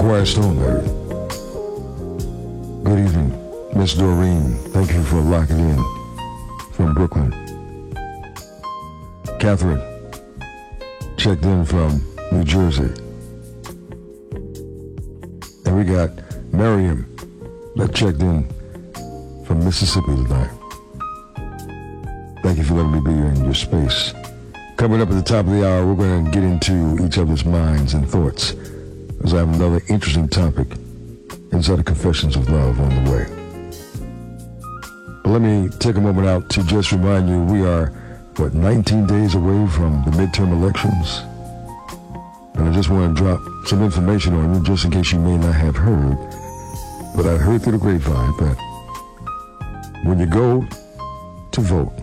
Quiet Storm, baby. Good evening, Miss Doreen. Thank you for locking in from Brooklyn. Catherine, checked in from New Jersey. And we got Miriam that checked in from Mississippi tonight. Thank you for letting me be in your space. Coming up at the top of the hour, we're going to get into each other's minds and thoughts, as I have another interesting topic inside of Confessions of Love on the way. But let me take a moment out to just remind you, we are, 19 days away from the midterm elections? And I just want to drop some information on you, just in case you may not have heard. But I heard through the grapevine that when you go to vote,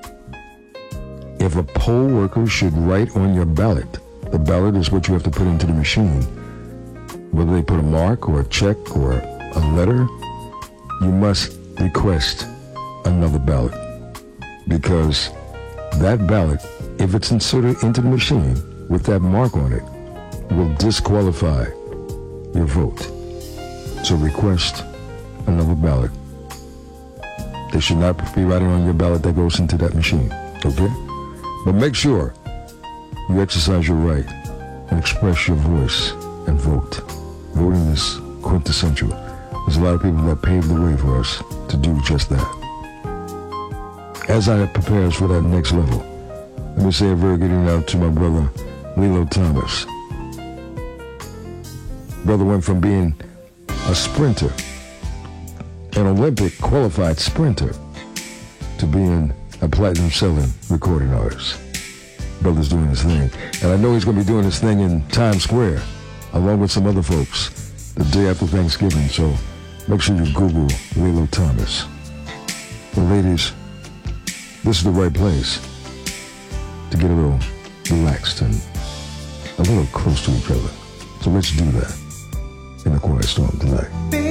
if a poll worker should write on your ballot, the ballot is what you have to put into the machine, whether they put a mark or a check or a letter, you must request another ballot, because that ballot, if it's inserted into the machine with that mark on it, will disqualify your vote. So request another ballot. They should not be writing on your ballot that goes into that machine, okay? But make sure you exercise your right and express your voice and vote. Voting is quintessential. There's a lot of people that paved the way for us to do just that. As I prepare for that next level, let me say a very good evening out to my brother, Lilo Thomas. Brother went from being a sprinter, an Olympic qualified sprinter, to being a platinum-selling recording artist. Brother's doing his thing. And I know he's going to be doing his thing in Times Square, along with some other folks, the day after Thanksgiving. So make sure you Google Lilo Thomas. Well, ladies, this is the right place to get a little relaxed and a little close to each other. So let's do that in the Quiet Storm tonight.